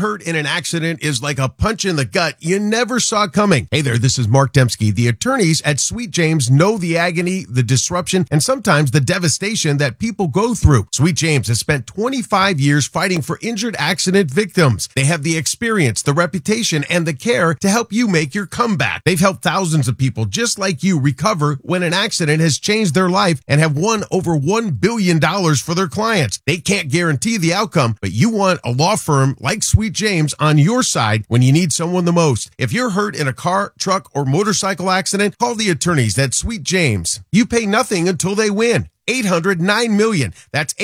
hurt in an accident is like a punch in the gut you never saw coming. Hey there, this is Mark Dembski. The attorneys at Sweet James know the agony, the disruption, and sometimes the devastation that people go through. Sweet James has spent 25 years fighting for injured accident victims. They have the experience, the reputation, and the care to help you make your comeback. They've helped thousands of people just like you recover when an accident has changed their life and have won over $1 billion for their clients. They can't guarantee the outcome, but you want a law firm like Sweet James on your side when you need someone the most. If you're hurt in a car, truck, or motorcycle accident, call the attorneys at Sweet James. You pay nothing until they win. 800-9-MILLION. That's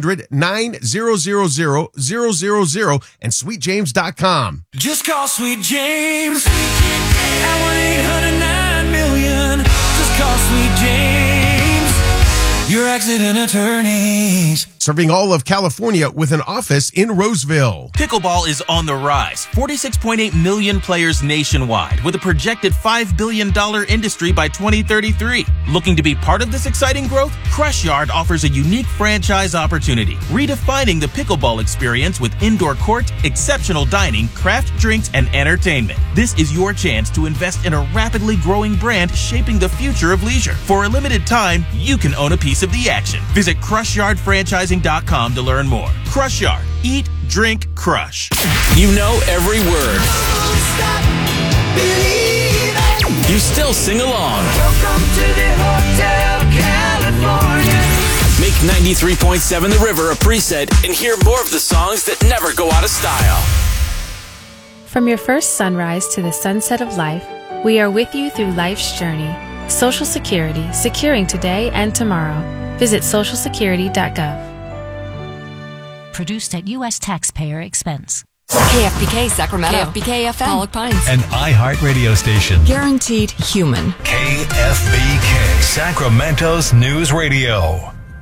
800-900-0000 and sweetjames.com. Just call Sweet James at 1-800-9-MILLION. Just call Sweet James, your accident attorneys. Serving all of California with an office in Roseville. Pickleball is on the rise. 46.8 million players nationwide with a projected $5 billion industry by 2033. Looking to be part of this exciting growth? Crush Yard offers a unique franchise opportunity, redefining the pickleball experience with indoor court, exceptional dining, craft drinks, and entertainment. This is your chance to invest in a rapidly growing brand shaping the future of leisure. For a limited time, you can own a piece of the action. Visit CrushYardFranchising.com to learn more. Crush Yard. Eat, drink, crush. You know every word. You still sing along. Welcome to the Hotel California. Make 93.7 The River a preset and hear more of the songs that never go out of style. From your first sunrise to the sunset of life, we are with you through life's journey. Social Security, securing today and tomorrow. Visit socialsecurity.gov. Produced at U.S. taxpayer expense. KFBK Sacramento, KFBK FM, Pollock Pines, an iHeart radio station. Guaranteed human. KFBK, Sacramento's news radio.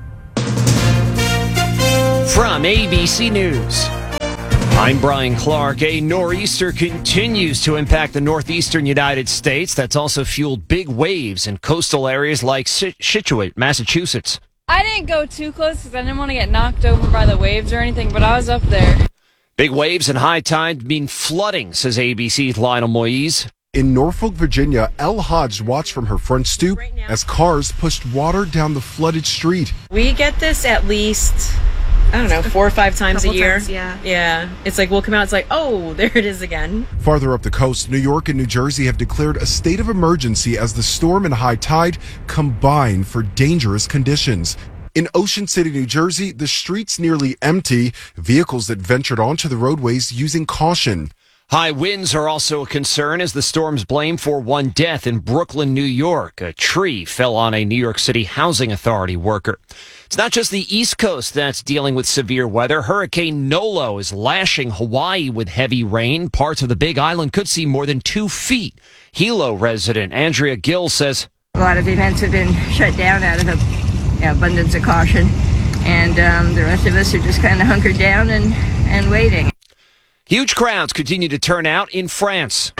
From ABC News, I'm Brian Clark. A nor'easter continues to impact the northeastern United States. That's also fueled big waves in coastal areas like Scituate, Massachusetts. I didn't go too close because I didn't want to get knocked over by the waves or anything, but I was up there. Big waves and high tide mean flooding, says ABC's Lionel Moise. In Norfolk, Virginia, Elle Hodge watched from her front stoop as cars pushed water down the flooded street. We get this at least, 4 or 5 times a year. Yeah. It's like we'll come out, it's like, oh, there it is again. Farther up the coast, New York and New Jersey have declared a state of emergency as the storm and high tide combine for dangerous conditions. In Ocean City, New Jersey, the streets nearly empty, vehicles that ventured onto the roadways using caution. High winds are also a concern as the storm's blamed for one death in Brooklyn, New York. A tree fell on a New York City Housing Authority worker. It's not just the East Coast that's dealing with severe weather. Hurricane Nolo is lashing Hawaii with heavy rain. Parts of the Big Island could see more than 2 feet. Hilo resident Andrea Gill says, a lot of events have been shut down out of abundance of caution. And the rest of us are just kind of hunkered down and waiting. Huge crowds continue to turn out in France.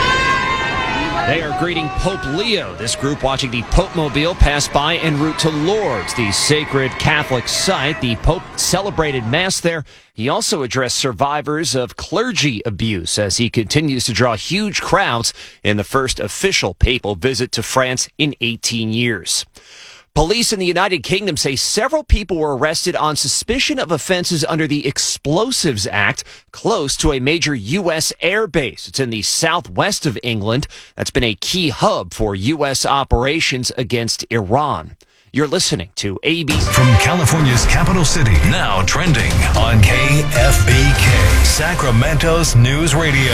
They are greeting Pope Leo. This group watching the Pope Mobile pass by en route to Lourdes, the sacred Catholic site. The Pope celebrated Mass there. He also addressed survivors of clergy abuse as he continues to draw huge crowds in the first official papal visit to France in 18 years. Police in the United Kingdom say several people were arrested on suspicion of offenses under the Explosives Act close to a major U.S. air base. It's in the southwest of England. That's been a key hub for U.S. operations against Iran. You're listening to ABC. From California's capital city, now trending on KFBK, Sacramento's news radio.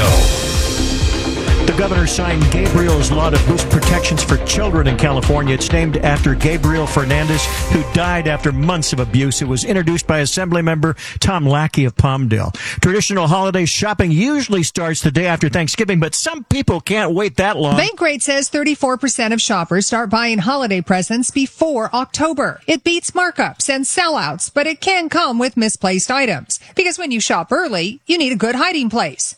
The governor signed Gabriel's law to boost protections for children in California. It's named after Gabriel Fernandez, who died after months of abuse. It was introduced by Assemblymember Tom Lackey of Palmdale. Traditional holiday shopping usually starts the day after Thanksgiving, but some people can't wait that long. Bankrate says 34% of shoppers start buying holiday presents before October. It beats markups and sellouts, but it can come with misplaced items. Because when you shop early, you need a good hiding place.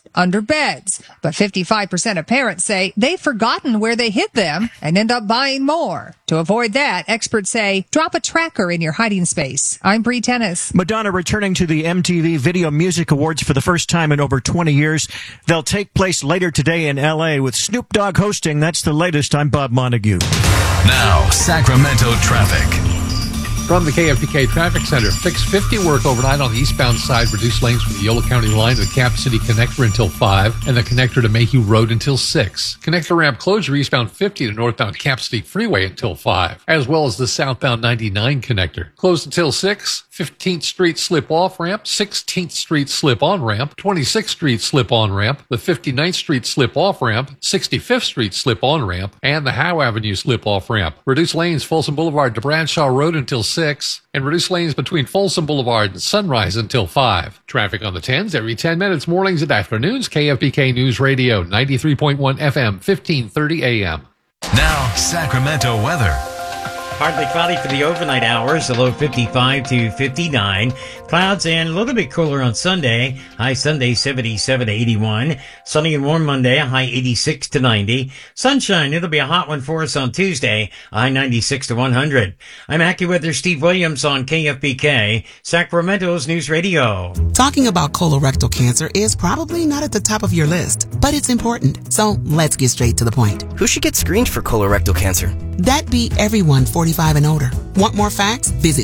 under beds. But 55% of parents say they've forgotten where they hid them and end up buying more. To avoid that, experts say drop a tracker in your hiding space. I'm Bree Tennis. Madonna returning to the MTV Video Music Awards for the first time in over 20 years. They'll take place later today in L.A. with Snoop Dogg hosting. That's the latest. I'm Bob Montague. Now, Sacramento traffic. From the KFBK Traffic Center, fix 50 work overnight on the eastbound side, reduce lanes from the Yolo County line to the Cap City connector until 5, and the connector to Mayhew Road until 6. Connector ramp closure eastbound 50 to northbound Cap City Freeway until 5, as well as the southbound 99 connector. Closed until 6, 15th Street slip-off ramp, 16th Street slip-on ramp, 26th Street slip-on ramp, the 59th Street slip-off ramp, 65th Street slip-on ramp, and the Howe Avenue slip-off ramp. Reduce lanes Folsom Boulevard to Bradshaw Road until 6, and reduce lanes between Folsom Boulevard and Sunrise until 5. Traffic on the 10s every 10 minutes, mornings and afternoons. KFBK News Radio, 93.1 FM, 1530 AM. Now, Sacramento weather. Partly cloudy for the overnight hours, the low 55 to 59. Clouds and a little bit cooler on Sunday. High Sunday 77 to 81. Sunny and warm Monday, a high 86 to 90. Sunshine, it'll be a hot one for us on Tuesday, a high 96 to 100. I'm AccuWeather Steve Williams on KFBK, Sacramento's News Radio. Talking about colorectal cancer is probably not at the top of your list, but it's important. So let's get straight to the point. Who should get screened for colorectal cancer? That'd be everyone 45 and older. Want more facts? Visit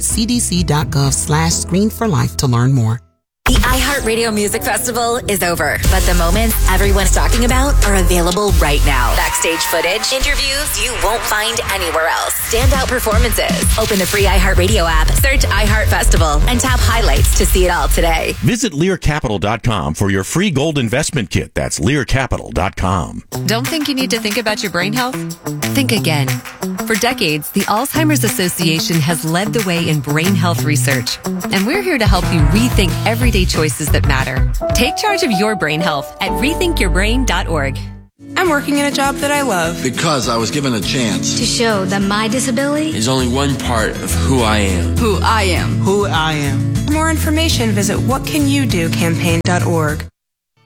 cdc.gov/screen4life to learn more. The iHeartRadio Music Festival is over, but the moments everyone's talking about are available right now. Backstage footage, interviews you won't find anywhere else. Standout performances. Open the free iHeartRadio app, search iHeart Festival, and tap highlights to see it all today. Visit LearCapital.com for your free gold investment kit. That's LearCapital.com. Don't think you need to think about your brain health? Think again. For decades, the Alzheimer's Association has led the way in brain health research, and we're here to help you rethink everyday choices that matter. Take charge of your brain health at rethinkyourbrain.org. I'm working in a job that I love. Because I was given a chance. To show that my disability is only one part of who I am. Who I am. Who I am. For more information, visit whatcanyoudocampaign.org.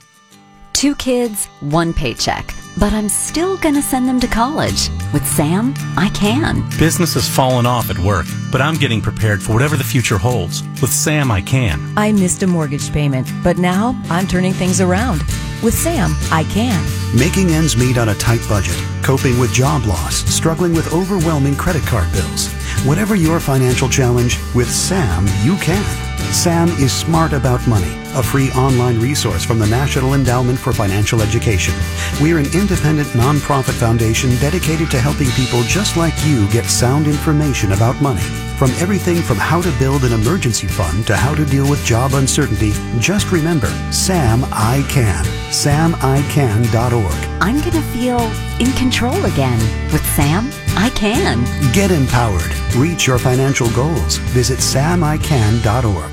2 kids, 1 paycheck. But I'm still gonna send them to college. With Sam, I can. Business has fallen off at work, but I'm getting prepared for whatever the future holds. With Sam, I can. I missed a mortgage payment, but now I'm turning things around. With Sam, I can. Making ends meet on a tight budget, coping with job loss, struggling with overwhelming credit card bills. Whatever your financial challenge, with Sam, you can. Sam is Smart About Money, a free online resource from the National Endowment for Financial Education. We're an independent nonprofit foundation dedicated to helping people just like you get sound information about money. From everything from how to build an emergency fund to how to deal with job uncertainty, just remember, Sam I Can. SamICan.org. I'm gonna feel in control again. With Sam, I can. Get empowered. Reach your financial goals. Visit SamICan.org.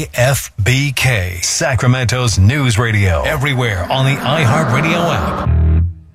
KFBK, Sacramento's news radio. Everywhere on the iHeartRadio app.